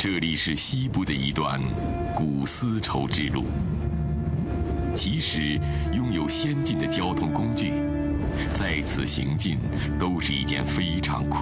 这里是西部的一段古丝绸之路。即使拥有先进的交通工具，在此行进都是一件非常困